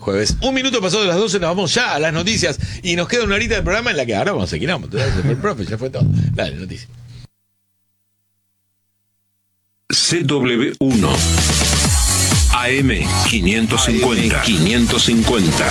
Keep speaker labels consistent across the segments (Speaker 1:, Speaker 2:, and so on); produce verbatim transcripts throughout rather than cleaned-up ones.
Speaker 1: jueves. Un minuto pasado de las doce, nos vamos ya a las noticias y nos queda una horita de programa en la que ahora vamos a seguir. Vamos, el profe, ya fue todo. Dale, noticias.
Speaker 2: C W uno A M quinientos cincuenta. quinientos cincuenta.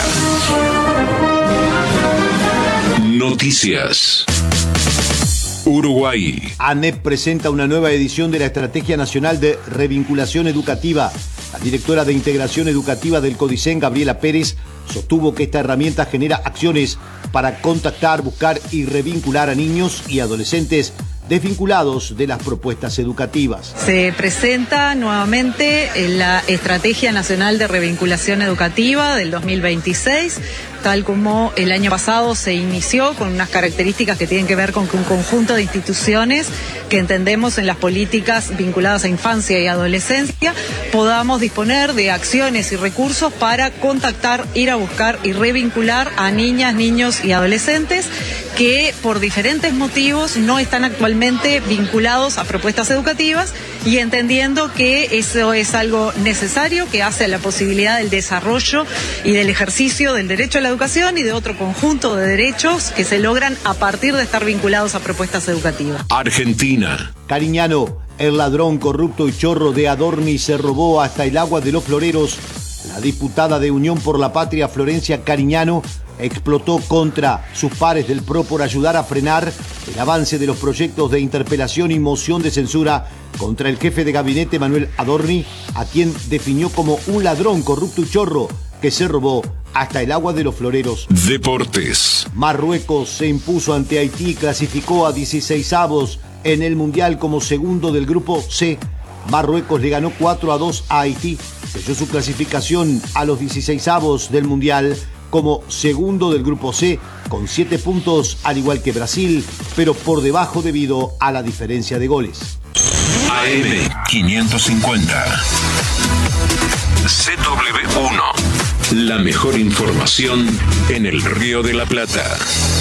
Speaker 2: Noticias. Uruguay.
Speaker 3: ANEP presenta una nueva edición de la Estrategia Nacional de Revinculación Educativa. La directora de Integración Educativa del CODICEN, Gabriela Pérez, sostuvo que esta herramienta genera acciones para contactar, buscar y revincular a niños y adolescentes desvinculados de las propuestas educativas.
Speaker 4: Se presenta nuevamente la Estrategia Nacional de Revinculación Educativa del dos mil veintiséis, tal como el año pasado se inició, con unas características que tienen que ver con que un conjunto de instituciones que entendemos en las políticas vinculadas a infancia y adolescencia podamos disponer de acciones y recursos para contactar, ir a buscar y revincular a niñas, niños y adolescentes que por diferentes motivos no están actualmente vinculados a propuestas educativas, y entendiendo que eso es algo necesario que hace a la posibilidad del desarrollo y del ejercicio del derecho a la educación y de otro conjunto de derechos que se logran a partir de estar vinculados a propuestas educativas.
Speaker 2: Argentina.
Speaker 3: Cariñano, el ladrón corrupto y chorro de Adorni, se robó hasta el agua de los floreros. La diputada de Unión por la Patria, Florencia Cariñano, explotó contra sus pares del P R O por ayudar a frenar el avance de los proyectos de interpelación y moción de censura contra el jefe de gabinete Manuel Adorni, a quien definió como un ladrón corrupto y chorro que se robó hasta el agua de los floreros.
Speaker 2: Deportes.
Speaker 3: Marruecos se impuso ante Haití y clasificó a dieciseisavos en el Mundial como segundo del grupo C. Marruecos le ganó cuatro a dos a Haití, selló su clasificación a los dieciseisavos del Mundial como segundo del grupo C, con siete puntos, al igual que Brasil, pero por debajo debido a la diferencia de goles.
Speaker 2: A M quinientos cincuenta. C W uno. La mejor información en el Río de la Plata.